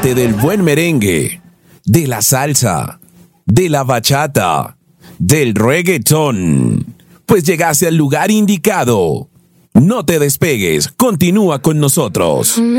amante del buen merengue, de la salsa, de la bachata, del reggaetón, pues llegaste al lugar indicado. No te despegues, continúa con nosotros.